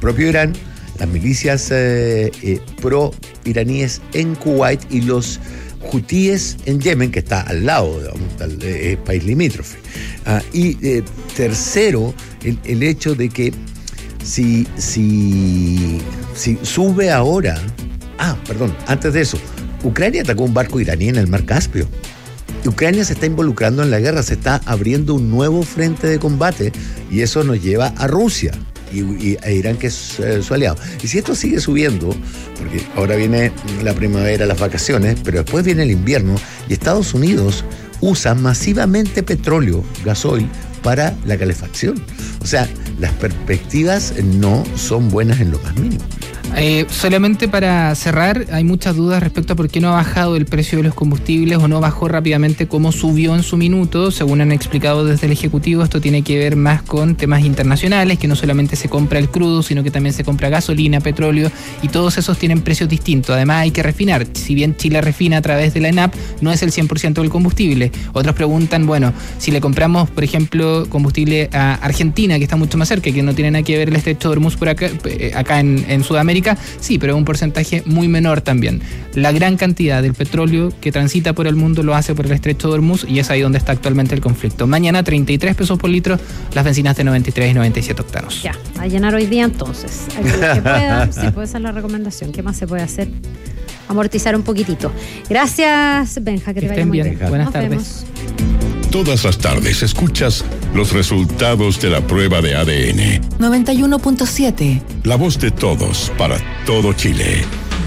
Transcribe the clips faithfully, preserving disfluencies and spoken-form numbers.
propio Irán, las milicias eh, eh, pro-iraníes en Kuwait y los hutíes en Yemen, que está al lado, digamos, es eh, país limítrofe. Ah, y eh, tercero, el, el hecho de que si, si, si sube ahora... Ah, perdón, antes de eso, Ucrania atacó un barco iraní en el mar Caspio. Ucrania se está involucrando en la guerra, se está abriendo un nuevo frente de combate y eso nos lleva a Rusia y, y a Irán, que es eh, su aliado. Y si esto sigue subiendo, porque ahora viene la primavera, las vacaciones, pero después viene el invierno y Estados Unidos usa masivamente petróleo, gasoil, para la calefacción. O sea, las perspectivas no son buenas en lo más mínimo. Eh, solamente para cerrar, hay muchas dudas respecto a por qué no ha bajado el precio de los combustibles o no bajó rápidamente como subió en su minuto. Según han explicado desde el Ejecutivo, esto tiene que ver más con temas internacionales, que no solamente se compra el crudo, sino que también se compra gasolina, petróleo, y todos esos tienen precios distintos. Además hay que refinar. Si bien Chile refina a través de la ENAP, no es el cien por ciento del combustible. Otros preguntan, bueno, si le compramos, por ejemplo, combustible a Argentina, que está mucho más cerca, que no tiene nada que ver el estrecho de Hormuz por acá, acá en, en Sudamérica, sí, pero es un porcentaje muy menor también. La gran cantidad del petróleo que transita por el mundo lo hace por el estrecho de Hormuz y es ahí donde está actualmente el conflicto. Mañana treinta y tres pesos por litro, las bencinas de noventa y tres y noventa y siete octanos. Ya, a llenar hoy día entonces. Aquí que pueda, sí, puede ser la recomendación. ¿Qué más se puede hacer? Amortizar un poquitito. Gracias, Benja, que te vaya muy bien. Buenas Nos tardes. vemos. Todas las tardes escuchas los resultados de la prueba de A D N. noventa y uno punto siete. La voz de todos para todo Chile.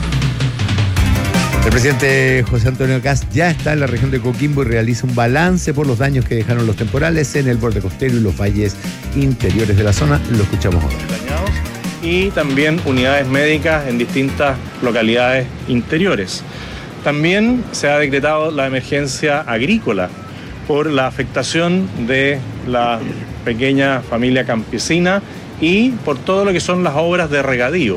El presidente José Antonio Kast ya está en la región de Coquimbo y realiza un balance por los daños que dejaron los temporales en el borde costero y los valles interiores de la zona. Lo escuchamos ahora. Dañados y también unidades médicas en distintas localidades interiores. También se ha decretado la emergencia agrícola por la afectación de la pequeña familia campesina y por todo lo que son las obras de regadío.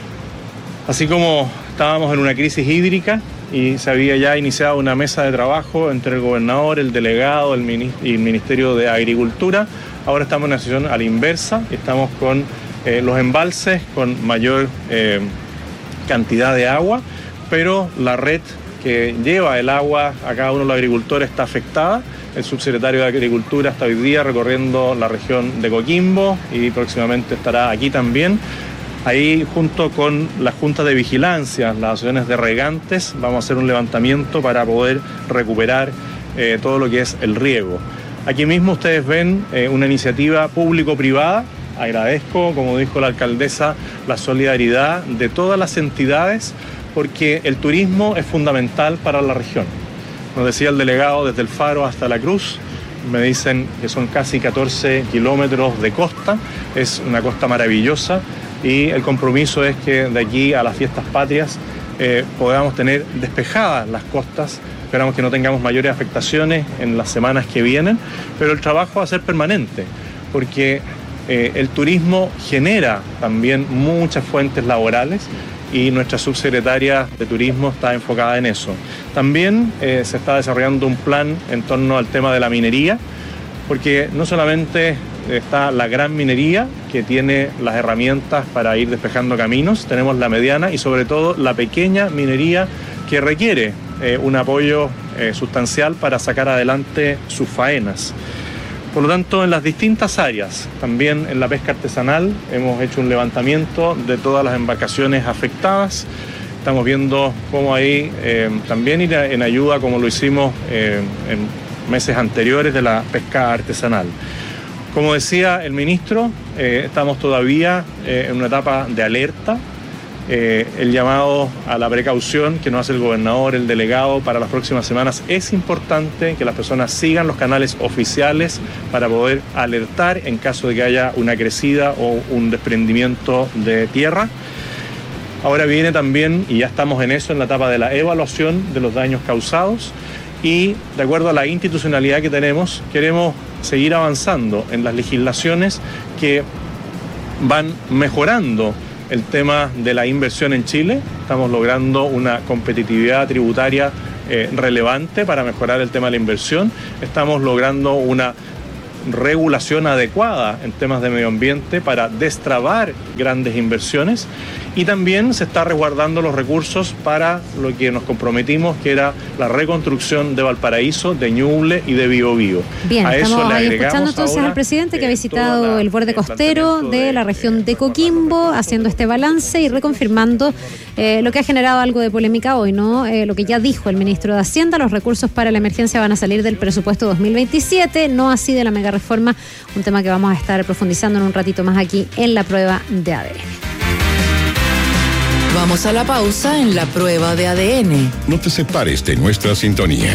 Así como estábamos en una crisis hídrica y se había ya iniciado una mesa de trabajo entre el gobernador, el delegado el mini- y el Ministerio de Agricultura, ahora estamos en una situación a la inversa, estamos con eh, los embalses con mayor eh, cantidad de agua, pero la red que lleva el agua a cada uno de los agricultores está afectada. El subsecretario de Agricultura está hoy día recorriendo la región de Coquimbo y próximamente estará aquí también. Ahí, junto con las juntas de vigilancia, las asociaciones de regantes, vamos a hacer un levantamiento para poder recuperar eh, todo lo que es el riego. Aquí mismo ustedes ven eh, una iniciativa público-privada. Agradezco, como dijo la alcaldesa, la solidaridad de todas las entidades, porque el turismo es fundamental para la región. Nos decía el delegado, desde el Faro hasta la Cruz, me dicen que son casi catorce kilómetros de costa, es una costa maravillosa y el compromiso es que de aquí a las fiestas patrias eh, podamos tener despejadas las costas. Esperamos que no tengamos mayores afectaciones en las semanas que vienen, pero el trabajo va a ser permanente, porque eh, el turismo genera también muchas fuentes laborales y nuestra subsecretaria de Turismo está enfocada en eso. También eh, se está desarrollando un plan en torno al tema de la minería, porque no solamente está la gran minería, que tiene las herramientas para ir despejando caminos, tenemos la mediana y sobre todo la pequeña minería, que requiere eh, un apoyo eh, sustancial para sacar adelante sus faenas. Por lo tanto, en las distintas áreas, también en la pesca artesanal, hemos hecho un levantamiento de todas las embarcaciones afectadas. Estamos viendo cómo ahí eh, también ir en ayuda, como lo hicimos eh, en meses anteriores, de la pesca artesanal. Como decía el ministro, eh, estamos todavía eh, en una etapa de alerta. Eh, el llamado a la precaución que nos hace el gobernador, el delegado, para las próximas semanas es importante que las personas sigan los canales oficiales para poder alertar en caso de que haya una crecida o un desprendimiento de tierra. Ahora viene también, y ya estamos en eso, en la etapa de la evaluación de los daños causados y, de acuerdo a la institucionalidad que tenemos, queremos seguir avanzando en las legislaciones que van mejorando el tema de la inversión en Chile. Estamos logrando una competitividad tributaria eh, relevante para mejorar el tema de la inversión. Estamos logrando una regulación adecuada en temas de medio ambiente para destrabar grandes inversiones, y también se está resguardando los recursos para lo que nos comprometimos, que era la reconstrucción de Valparaíso, de Ñuble y de Biobío. Bien, a estamos eso le ahí agregamos escuchando entonces ahora, al presidente que ha eh, visitado toda la- el borde el costero planteamiento de la región de Coquimbo, haciendo este balance y reconfirmando eh, lo que ha generado algo de polémica hoy, ¿no? Eh, lo que ya dijo el ministro de Hacienda: los recursos para la emergencia van a salir del presupuesto dos mil veintisiete, no así de la megareforma, un tema que vamos a estar profundizando en un ratito más aquí en la prueba de A D N. Vamos a la pausa en la prueba de A D N. No te separes de nuestra sintonía.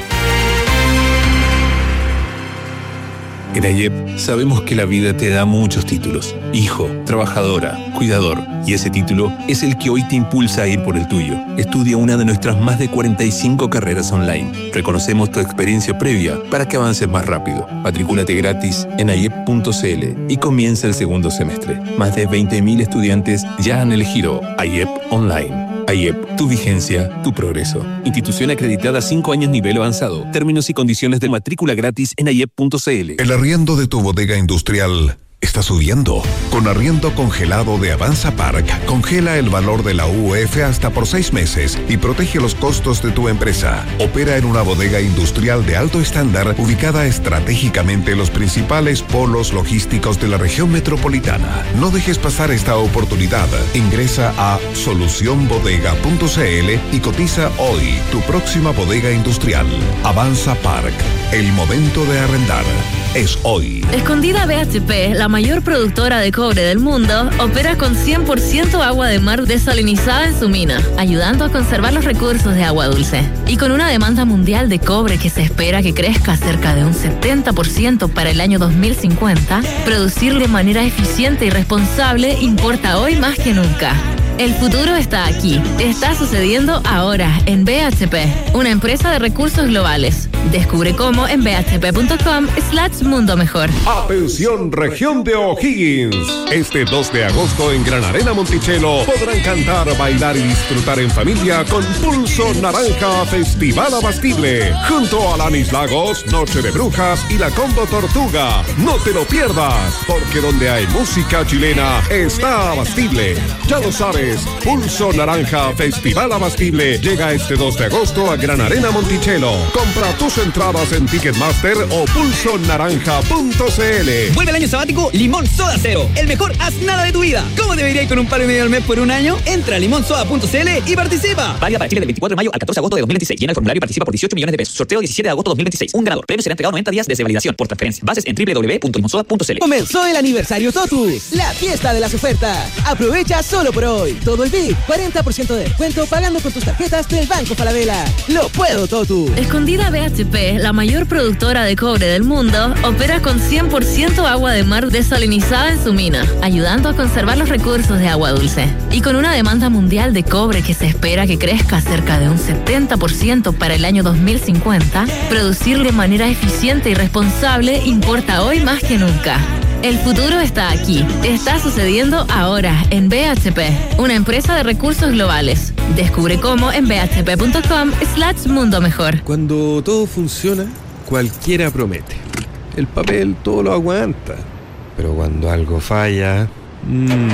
En A Y E P sabemos que la vida te da muchos títulos: hijo, trabajadora, cuidador. Y ese título es el que hoy te impulsa a ir por el tuyo. Estudia una de nuestras más de cuarenta y cinco carreras online. Reconocemos tu experiencia previa para que avances más rápido. Matricúlate gratis en a y e p punto c l y comienza el segundo semestre. Más de veinte mil estudiantes ya han elegido A Y E P Online. A Y E P, tu vigencia, tu progreso. Institución acreditada cinco años nivel avanzado. Términos y condiciones de matrícula gratis en a y e p punto c l. El arriendo de tu bodega industrial está subiendo. Con arriendo congelado de Avanza Park, congela el valor de la U F hasta por seis meses y protege los costos de tu empresa. Opera en una bodega industrial de alto estándar ubicada estratégicamente en los principales polos logísticos de la región metropolitana. No dejes pasar esta oportunidad. Ingresa a solución bodega punto c l y cotiza hoy tu próxima bodega industrial. Avanza Park. El momento de arrendar es hoy. Escondida B H P, la mayor productora de cobre del mundo, opera con cien por ciento agua de mar desalinizada en su mina, ayudando a conservar los recursos de agua dulce. Y con una demanda mundial de cobre que se espera que crezca cerca de un setenta por ciento para el año dos mil cincuenta, producir de manera eficiente y responsable importa hoy más que nunca. El futuro está aquí. Está sucediendo ahora en B H P, una empresa de recursos globales. Descubre cómo en b h p punto com slash mundo mejor. Atención, región de O'Higgins. Este dos de agosto en Gran Arena Monticello podrán cantar, bailar y disfrutar en familia con Pulso Naranja Festival Abastible. Junto a Lanis Lagos, Noche de Brujas y la Combo Tortuga. No te lo pierdas, porque donde hay música chilena está Abastible. Ya lo sabes. Pulso Naranja Festival Abastible llega este dos de agosto a Gran Arena Monticello. Compra tus entradas en Ticketmaster o pulso naranja punto c l. Vuelve el año sabático Limón Soda Cero, el mejor haz nada de tu vida. ¿Cómo debería ir con un palo y medio al mes por un año? Entra a limón soda punto c l y participa. Válida para Chile del veinticuatro de mayo al catorce de agosto de dos mil veintiséis. Llena el formulario y participa por dieciocho millones de pesos. Sorteo diecisiete de agosto de dos mil veintiséis. Un ganador. Premio será entregado noventa días desde validación por transferencia. Bases en doble u doble u doble u punto limón soda punto c l. Comenzó el aniversario Totus, la fiesta de las ofertas. Aprovecha solo por hoy. Todo el día, cuarenta por ciento de descuento pagando con tus tarjetas del Banco Falabella. Lo puedo, Totus. Escondida B H P, la mayor productora de cobre del mundo, opera con cien por ciento agua de mar desalinizada en su mina, ayudando a conservar los recursos de agua dulce. Y con una demanda mundial de cobre que se espera que crezca cerca de un setenta por ciento para el año dos mil cincuenta, producir de manera eficiente y responsable importa hoy más que nunca. El futuro está aquí. Está sucediendo ahora en B H P, una empresa de recursos globales. Descubre cómo en b h p punto com slash mundo mejor. Cuando todo funciona, cualquiera promete. El papel todo lo aguanta. Pero cuando algo falla... Mmm,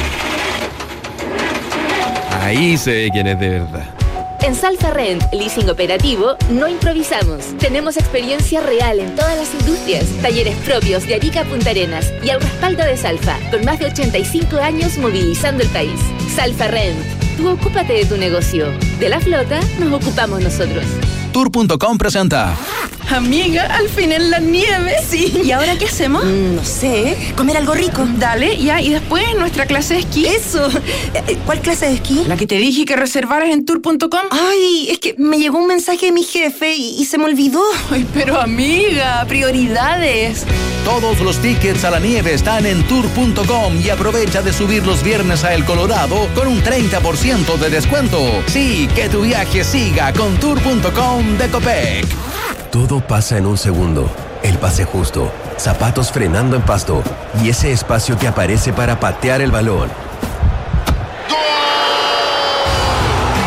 ahí se ve quién es de verdad. En Salfa Rent, leasing operativo, no improvisamos. Tenemos experiencia real en todas las industrias, talleres propios de Arica a Punta Arenas y al respaldo de Salfa, con más de ochenta y cinco años movilizando el país. Salfa Rent, tú ocúpate de tu negocio. De la flota nos ocupamos nosotros. Tour punto com presenta. Amiga, al fin en la nieve. Sí. ¿Y ahora qué hacemos? Mm, no sé. Comer algo rico. Dale, ya. Y después nuestra clase de esquí. Eso. ¿Cuál clase de esquí? La que te dije que reservaras en tour punto com. Ay, es que me llegó un mensaje de mi jefe y, y se me olvidó. Ay, pero amiga, prioridades. Todos los tickets a la nieve están en tour punto com y aprovecha de subir los viernes a El Colorado con un treinta por ciento de descuento. Sí, que tu viaje siga con tour punto com de Copec. Todo pasa en un segundo. El pase justo, zapatos frenando en pasto y ese espacio que aparece para patear el balón.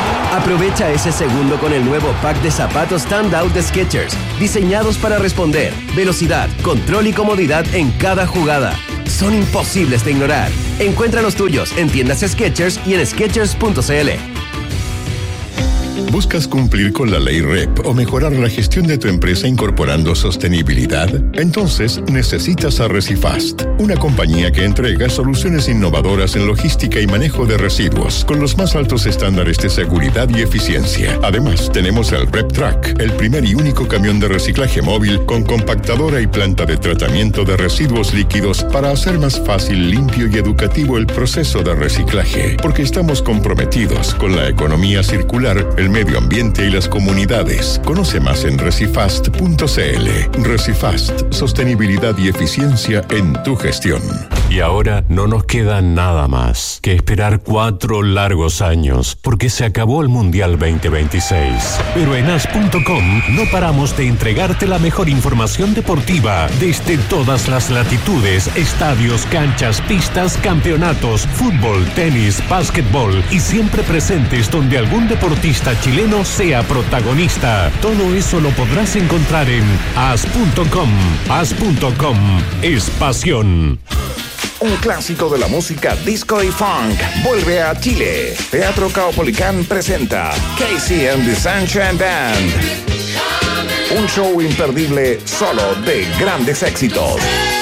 Aprovecha ese segundo con el nuevo pack de zapatos Standout de Skechers, diseñados para responder, velocidad, control y comodidad en cada jugada. Son imposibles de ignorar. Encuentra los tuyos en tiendas Skechers y en skechers punto c l. ¿Buscas cumplir con la ley R E P o mejorar la gestión de tu empresa incorporando sostenibilidad? Entonces necesitas a Recifast, una compañía que entrega soluciones innovadoras en logística y manejo de residuos con los más altos estándares de seguridad y eficiencia. Además, tenemos el RepTrack, el primer y único camión de reciclaje móvil con compactadora y planta de tratamiento de residuos líquidos para hacer más fácil, limpio y educativo el proceso de reciclaje, porque estamos comprometidos con la economía circular, el medio ambiente y las comunidades. Conoce más en recifast punto c l. Recifast, sostenibilidad y eficiencia en tu gestión. Y ahora no nos queda nada más que esperar cuatro largos años, porque se acabó el Mundial veinte veintiséis. Pero en as punto com no paramos de entregarte la mejor información deportiva desde todas las latitudes, estadios, canchas, pistas, campeonatos, fútbol, tenis, básquetbol y siempre presentes donde algún deportista chileno sea protagonista. Todo eso lo podrás encontrar en as punto com. as punto com es pasión. Un clásico de la música disco y funk vuelve a Chile. Teatro Caupolicán presenta Casey and the Sunshine Band. Un show imperdible solo de grandes éxitos.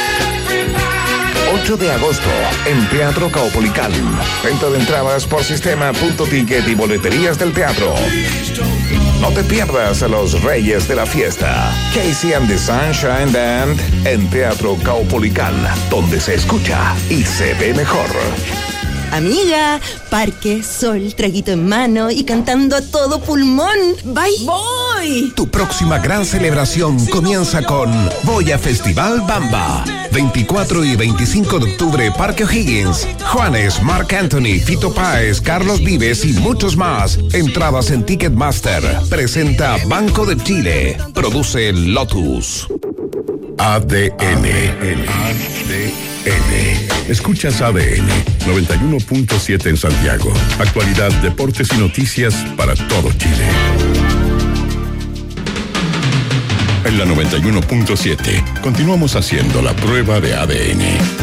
ocho de agosto en Teatro Caupolicán. Venta de entradas por sistema punto ticket y boleterías del teatro. No te pierdas a los reyes de la fiesta. Casey and the Sunshine Band en Teatro Caupolicán, donde se escucha y se ve mejor. Amiga, parque, sol, traguito en mano y cantando a todo pulmón. ¡Bye! ¡Voy! Tu próxima gran celebración comienza con Boya Festival Bamba. veinticuatro y veinticinco de octubre, Parque O'Higgins. Juanes, Marc Anthony, Fito Páez, Carlos Vives y muchos más. Entradas en Ticketmaster. Presenta Banco de Chile. Produce Lotus. A D N. A D N. Escuchas A D N noventa y uno punto siete en Santiago. Actualidad, deportes y noticias para todo Chile. En la noventa y uno punto siete continuamos haciendo la prueba de A D N.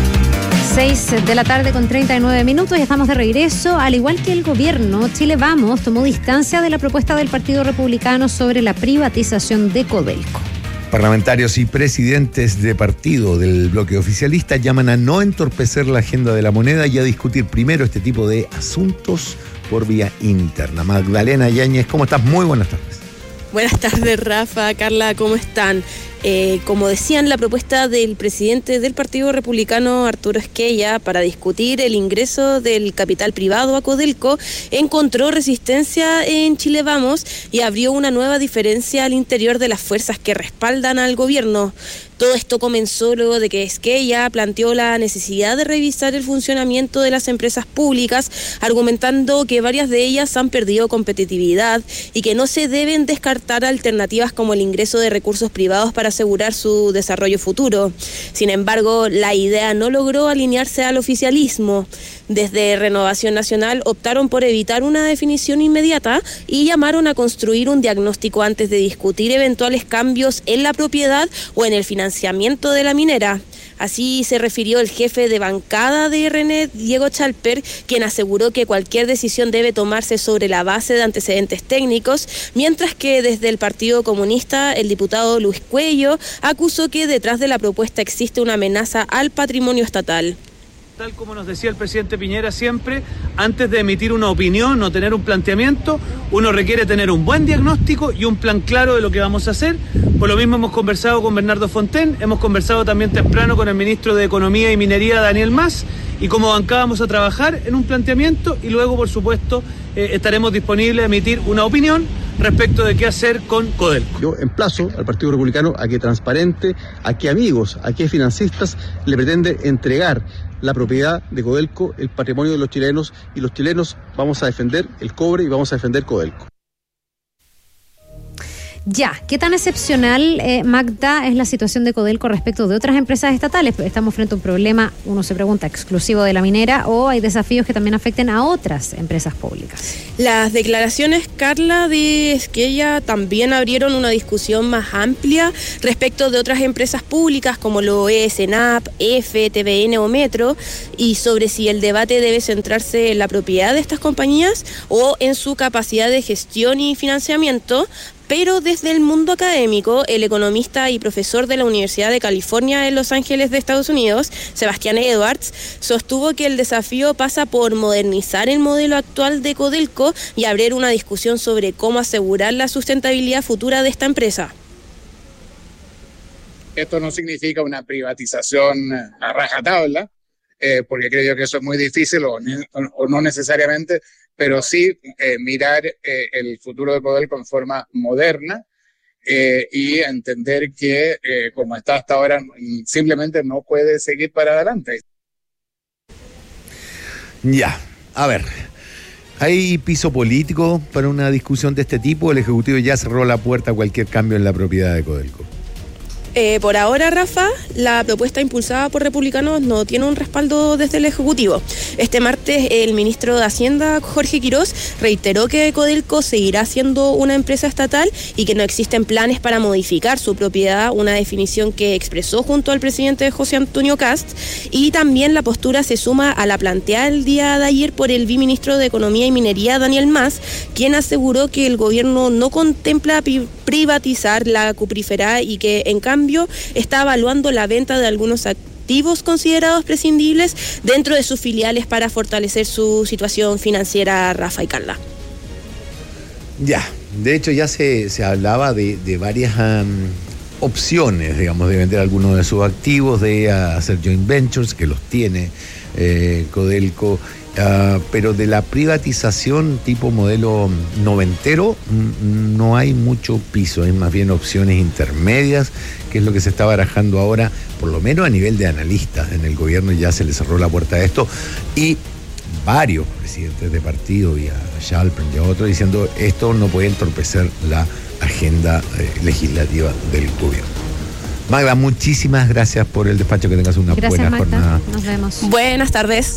seis de la tarde con treinta y nueve minutos y estamos de regreso. Al igual que el gobierno, Chile Vamos tomó distancia de la propuesta del Partido Republicano sobre la privatización de Codelco. Parlamentarios y presidentes de partido del bloque oficialista llaman a no entorpecer la agenda de la moneda y a discutir primero este tipo de asuntos por vía interna. Magdalena Yáñez, ¿cómo estás? Muy buenas tardes. Buenas tardes, Rafa, Carla, ¿cómo están? Eh, como decían, la propuesta del presidente del Partido Republicano, Arturo Esquella, para discutir el ingreso del capital privado a Codelco, encontró resistencia en Chile Vamos y abrió una nueva diferencia al interior de las fuerzas que respaldan al gobierno. Todo esto comenzó luego de que Esquella planteó la necesidad de revisar el funcionamiento de las empresas públicas, argumentando que varias de ellas han perdido competitividad y que no se deben descartar alternativas como el ingreso de recursos privados para asegurar su desarrollo futuro. Sin embargo, la idea no logró alinearse al oficialismo. Desde Renovación Nacional optaron por evitar una definición inmediata y llamaron a construir un diagnóstico antes de discutir eventuales cambios en la propiedad o en el financiamiento de la minera. Así se refirió el jefe de bancada de R N E, Diego Chalper, quien aseguró que cualquier decisión debe tomarse sobre la base de antecedentes técnicos, mientras que desde el Partido Comunista, el diputado Luis Cuello acusó que detrás de la propuesta existe una amenaza al patrimonio estatal. Tal como nos decía el presidente Piñera siempre, antes de emitir una opinión o tener un planteamiento, uno requiere tener un buen diagnóstico y un plan claro de lo que vamos a hacer. Por lo mismo hemos conversado con Bernardo Fontaine, hemos conversado también temprano con el ministro de Economía y Minería, Daniel Mas, y como bancada vamos a trabajar en un planteamiento y luego, por supuesto, eh, estaremos disponibles a emitir una opinión respecto de qué hacer con Codelco. Yo emplazo al Partido Republicano a que transparente, a que amigos, a que financistas le pretende entregar la propiedad de Codelco, el patrimonio de los chilenos, y los chilenos vamos a defender el cobre y vamos a defender Codelco. Ya, ¿qué tan excepcional, eh, Magda, es la situación de Codelco respecto de otras empresas estatales? ¿Estamos frente a un problema, uno se pregunta, exclusivo de la minera o hay desafíos que también afecten a otras empresas públicas? Las declaraciones, Carla, de Esquella también abrieron una discusión más amplia respecto de otras empresas públicas como lo es ENAP, EFE, T V N o Metro, y sobre si el debate debe centrarse en la propiedad de estas compañías o en su capacidad de gestión y financiamiento. Pero desde el mundo académico, el economista y profesor de la Universidad de California en Los Ángeles de Estados Unidos, Sebastián Edwards, sostuvo que el desafío pasa por modernizar el modelo actual de Codelco y abrir una discusión sobre cómo asegurar la sustentabilidad futura de esta empresa. Esto no significa una privatización a rajatabla, eh, porque creo yo que eso es muy difícil o, o no necesariamente, pero sí eh, mirar eh, el futuro de Codelco en forma moderna eh, y entender que eh, como está hasta ahora simplemente no puede seguir para adelante. Ya, a ver, ¿hay piso político para una discusión de este tipo? ¿El Ejecutivo ya cerró la puerta a cualquier cambio en la propiedad de Codelco? Eh, por ahora, Rafa, la propuesta impulsada por republicanos no tiene un respaldo desde el Ejecutivo. Este martes, el ministro de Hacienda, Jorge Quirós, reiteró que Codelco seguirá siendo una empresa estatal y que no existen planes para modificar su propiedad, una definición que expresó junto al presidente José Antonio Kast, y también la postura se suma a la planteada el día de ayer por el viceministro de Economía y Minería, Daniel Mas, quien aseguró que el gobierno no contempla privatizar la cuprífera y que, en cambio, está evaluando la venta de algunos activos considerados prescindibles dentro de sus filiales para fortalecer su situación financiera, Rafa y Carla. Ya, de hecho ya se, se hablaba de, de varias um, opciones, digamos, de vender algunos de sus activos, de uh, hacer joint ventures, que los tiene eh, Codelco. Uh, pero de la privatización tipo modelo noventero m- no hay mucho piso, hay más bien opciones intermedias, que es lo que se está barajando ahora, por lo menos a nivel de analistas. En el gobierno ya se le cerró la puerta a esto y varios presidentes de partido y a Schalper y a otros diciendo esto no puede entorpecer la agenda eh, legislativa del gobierno. Magda, muchísimas gracias por el despacho, que tengas una Gracias, buena Magda. jornada. Nos vemos. Buenas tardes.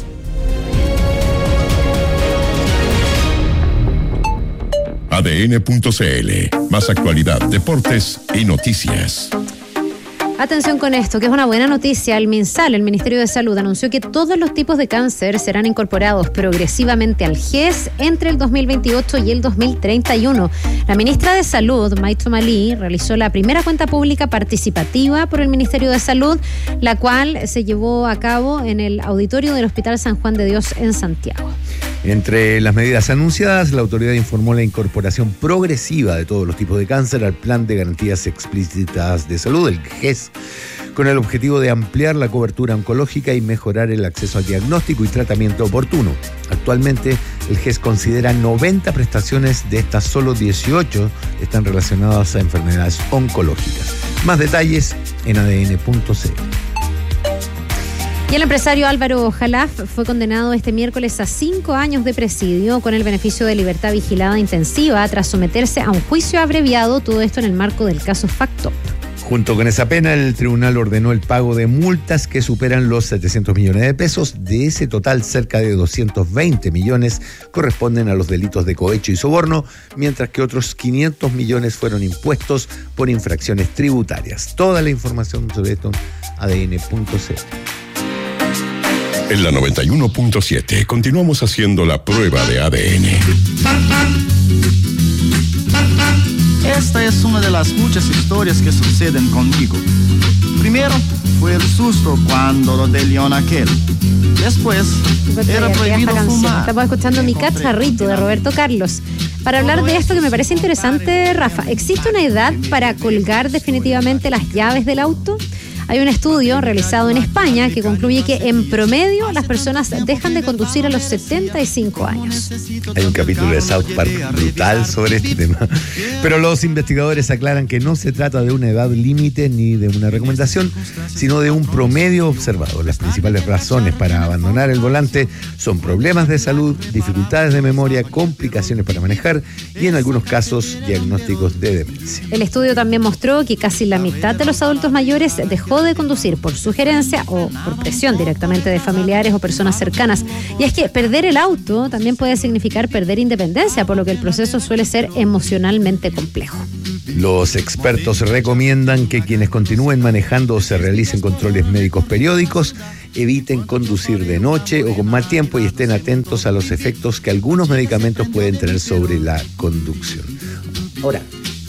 A D N punto C L. Más actualidad, deportes y noticias. Atención con esto, que es una buena noticia. El MinSal, el Ministerio de Salud, anunció que todos los tipos de cáncer serán incorporados progresivamente al G E S entre el dos mil veintiocho y el dos mil treinta y uno. La ministra de Salud, May Tomalí, realizó la primera cuenta pública participativa por el Ministerio de Salud, la cual se llevó a cabo en el auditorio del Hospital San Juan de Dios en Santiago. Entre las medidas anunciadas, la autoridad informó la incorporación progresiva de todos los tipos de cáncer al Plan de Garantías Explícitas de Salud, el G E S, con el objetivo de ampliar la cobertura oncológica y mejorar el acceso al diagnóstico y tratamiento oportuno. Actualmente, el G E S considera noventa prestaciones, de estas solo dieciocho están relacionadas a enfermedades oncológicas. Más detalles en A D N punto C L. Y el empresario Álvaro Jalaf fue condenado este miércoles a cinco años de presidio con el beneficio de libertad vigilada intensiva tras someterse a un juicio abreviado, todo esto en el marco del caso Factop. Junto con esa pena, el tribunal ordenó el pago de multas que superan los setecientos millones de pesos. De ese total, cerca de doscientos veinte millones corresponden a los delitos de cohecho y soborno, mientras que otros quinientos millones fueron impuestos por infracciones tributarias. Toda la información sobre esto en A D N punto C L. En la noventa y uno punto siete continuamos haciendo la prueba de A D N. Esta es una de las muchas historias que suceden conmigo. Primero fue el susto cuando lo de León aquel. Después era prohibido fumar. Estamos escuchando Mi Cacharrito de Roberto Carlos. Para hablar de esto que me parece interesante, Rafa, ¿existe una edad para colgar definitivamente las llaves del auto? Hay un estudio realizado en España que concluye que en promedio las personas dejan de conducir a los setenta y cinco años. Hay un capítulo de South Park brutal sobre este tema. Pero los investigadores aclaran que no se trata de una edad límite ni de una recomendación, sino de un promedio observado. Las principales razones para abandonar el volante son problemas de salud, dificultades de memoria, complicaciones para manejar y en algunos casos diagnósticos de demencia. El estudio también mostró que casi la mitad de los adultos mayores dejó de conducir por sugerencia o por presión directamente de familiares o personas cercanas. Y es que perder el auto también puede significar perder independencia, por lo que el proceso suele ser emocionalmente complejo. Los expertos recomiendan que quienes continúen manejando o se realicen controles médicos periódicos, eviten conducir de noche o con mal tiempo y estén atentos a los efectos que algunos medicamentos pueden tener sobre la conducción. Ahora,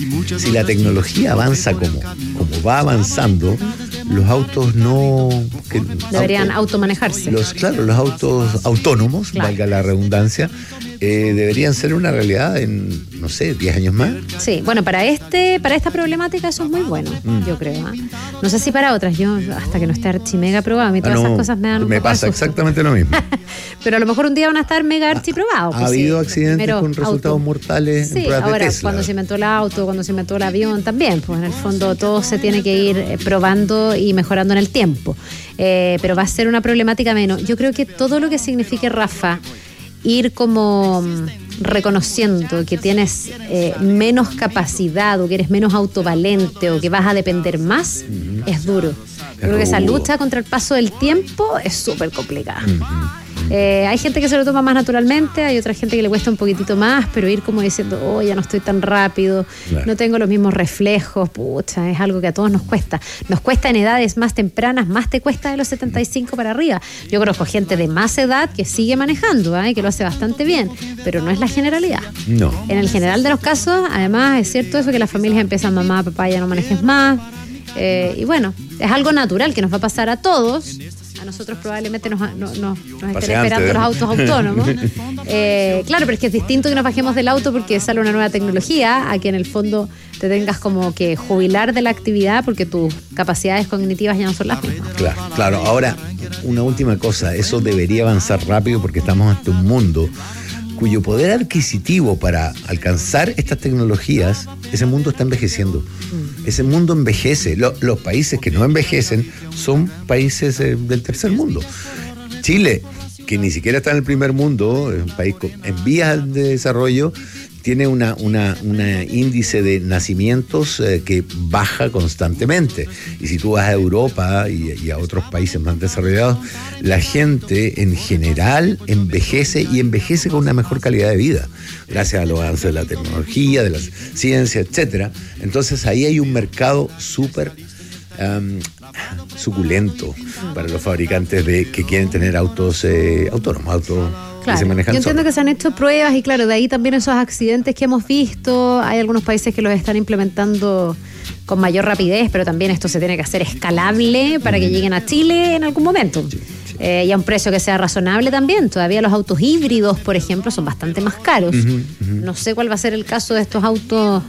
si la tecnología avanza como, como va avanzando, los autos no... Que, Deberían auto, automanejarse. Los, claro, los autos autónomos, claro, valga la redundancia, eh, deberían ser una realidad en, no sé, diez años más. Sí, bueno, para este para esta problemática eso es muy bueno, mm. yo creo. ¿eh? No sé si para otras, yo hasta que no esté archimega probado, a mí todas ah, no, esas cosas me dan un Me poco pasa exactamente lo mismo. Pero a lo mejor un día van a estar mega archiprobados. Ha, pues, ha habido sí, accidentes con resultados auto. mortales sí, en pruebas ahora, de Tesla. Cuando se inventó el auto, cuando se inventó el avión también, pues en el fondo todo se tiene que ir eh, probando y mejorando en el tiempo. Eh, pero va a ser una problemática menos. Yo creo que todo lo que signifique, Rafa, ir como reconociendo que tienes eh, menos capacidad o que eres menos autovalente o que vas a depender más, uh-huh. es duro. Yo creo que esa lucha contra el paso del tiempo es súper complicada. Uh-huh. Eh, hay gente que se lo toma más naturalmente, hay otra gente que le cuesta un poquitito más, pero ir como diciendo, oh, ya no estoy tan rápido, claro. no tengo los mismos reflejos, pucha, es algo que a todos nos cuesta. Nos cuesta en edades más tempranas, más te cuesta de los setenta y cinco para arriba. Yo conozco gente de más edad que sigue manejando, ¿eh? que lo hace bastante bien, pero no es la generalidad. No. En el general de los casos, además, es cierto eso que las familias empiezan, mamá, papá, ya no manejes más. Eh, y bueno, es algo natural que nos va a pasar a todos. A nosotros probablemente nos, no, no, nos estén esperando los autos autónomos. Eh, claro, pero es que es distinto que nos bajemos del auto porque sale una nueva tecnología a que en el fondo te tengas como que jubilar de la actividad porque tus capacidades cognitivas ya no son las mismas. Claro, claro. Ahora, una última cosa, eso debería avanzar rápido porque estamos ante un mundo cuyo poder adquisitivo para alcanzar estas tecnologías, ese mundo está envejeciendo. Mm. Ese mundo envejece. Lo, los países que no envejecen son países eh, del tercer mundo. Chile, que ni siquiera está en el primer mundo, es un país en vías de desarrollo, tiene una, una, una índice de nacimientos eh, que baja constantemente. Y si tú vas a Europa y, y a otros países más desarrollados, la gente en general envejece y envejece con una mejor calidad de vida, gracias a los avances de la tecnología, de la ciencia, etcétera. Entonces ahí hay un mercado súper um, suculento para los fabricantes de que quieren tener autos eh, autónomos, autos. Claro, yo entiendo solo. que se han hecho pruebas y claro, de ahí también esos accidentes que hemos visto, hay algunos países que los están implementando con mayor rapidez, pero también esto se tiene que hacer escalable para que lleguen a Chile en algún momento. Sí, sí. Eh, y a un precio que sea razonable también. Todavía los autos híbridos, por ejemplo, son bastante más caros. Uh-huh, uh-huh. No sé cuál va a ser el caso de estos autos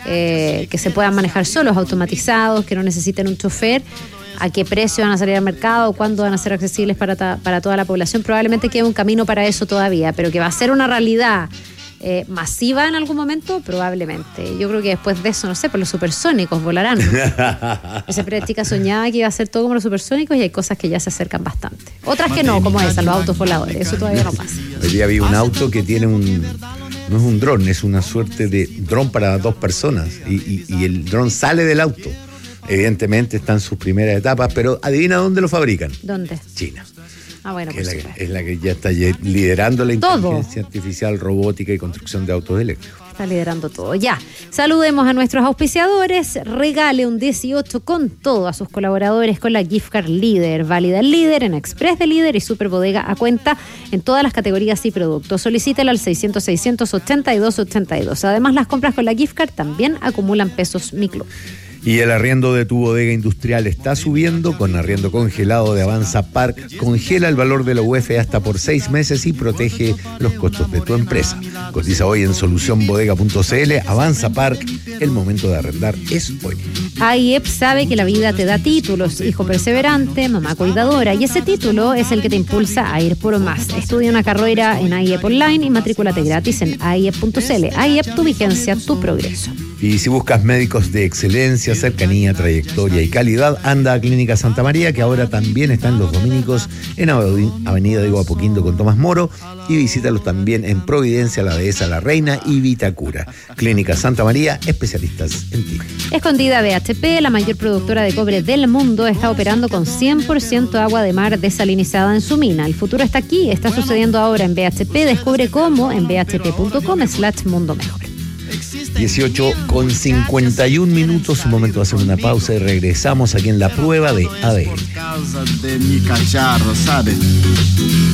eh, que se puedan manejar solos, automatizados, que no necesiten un chofer. A qué precio van a salir al mercado, cuándo van a ser accesibles para, ta, para toda la población. Probablemente quede un camino para eso todavía, pero que va a ser una realidad eh, masiva en algún momento, probablemente. Yo creo que después de eso, no sé, pues los supersónicos volarán. Esa chica soñaba que iba a ser todo como los supersónicos y hay cosas que ya se acercan bastante. Otras que no, como esas, los autos voladores. Eso todavía no pasa. Hoy día vi un auto que tiene un... No es un dron, es una suerte de dron para dos personas y, y, y el dron sale del auto. Evidentemente está en sus primeras etapas, pero adivina dónde lo fabrican. ¿Dónde? China. Ah, bueno, que pues es, la que, es la que ya está liderando la todo. Inteligencia artificial, robótica y construcción de autos eléctricos. Está liderando todo. Ya, saludemos a nuestros auspiciadores. Regale un dieciocho con todo a sus colaboradores con la Gift Card Líder. Válida el Líder en Express de Líder y Super Bodega a cuenta en todas las categorías y productos. Solicítelo al seiscientos, seiscientos ochenta y dos ochenta y dos. Además, las compras con la Gift Card también acumulan pesos Mi Club. Y el arriendo de tu bodega industrial está subiendo. Con arriendo congelado de Avanza Park, congela el valor de la U F hasta por seis meses y protege los costos de tu empresa. Cotiza hoy en solución bodega punto c l. Avanza Park, el momento de arrendar es hoy. A I E P sabe que la vida te da títulos: hijo perseverante, mamá cuidadora, y ese título es el que te impulsa a ir por más. Estudia una carrera en A I E P Online y matrículate gratis en a i e p punto c l. A I E P, tu vigencia, tu progreso. Y si buscas médicos de excelencia, cercanía, trayectoria y calidad, anda a Clínica Santa María, que ahora también está en Los Dominicos, en Avenida Diego Apoquindo con Tomás Moro, y visítalos también en Providencia, La Dehesa, La Reina y Vitacura. Clínica Santa María, especialistas en ti. Escondida B H P, la mayor productora de cobre del mundo, está operando con cien por ciento agua de mar desalinizada en su mina. El futuro está aquí, está sucediendo ahora en B H P. Descubre cómo en b h p punto com slash mundo mejor. dieciocho con cincuenta y un minutos, un momento de hacer una pausa y regresamos aquí en la prueba de A D N.